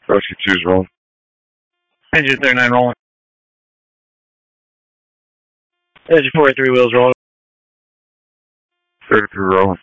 Rescue 2's rolling. Engine 39 rolling. Engine 43 wheels rolling. 33 rolling.